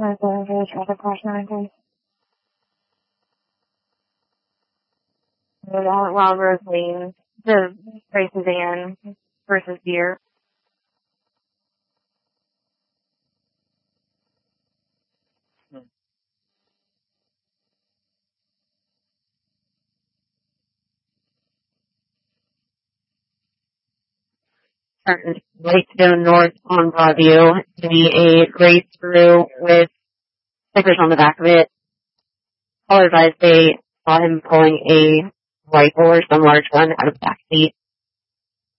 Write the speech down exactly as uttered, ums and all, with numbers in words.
There's a traffic caution on place. Wild Rose Lane, the Price van versus beer. Turn right to go north on Broadview to be a race through with stickers on the back of it. Callers eyes, they saw him pulling a rifle or some large gun out of the back seat.